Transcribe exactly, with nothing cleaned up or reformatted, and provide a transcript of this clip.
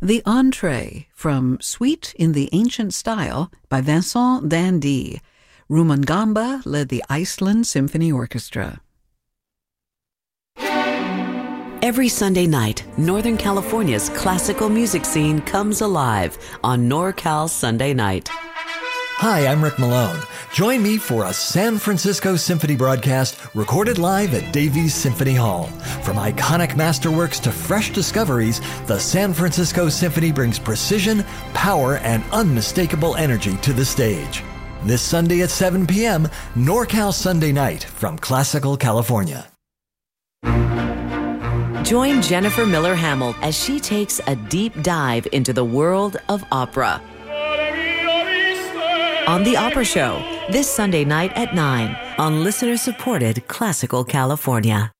The Entree from Suite in the Ancient Style by Vincent Dandy. Rumangamba led the Iceland Symphony Orchestra. Every Sunday night, Northern California's classical music scene comes alive on NorCal Sunday Night. Hi, I'm Rick Malone. Join me for a San Francisco Symphony broadcast recorded live at Davies Symphony Hall. From iconic masterworks to fresh discoveries, the San Francisco Symphony brings precision, power, and unmistakable energy to the stage. This Sunday at seven p.m., NorCal Sunday Night from Classical California. Join Jennifer Miller Hamill as she takes a deep dive into the world of opera. On The Opera Show, this Sunday night at nine on listener-supported Classical California.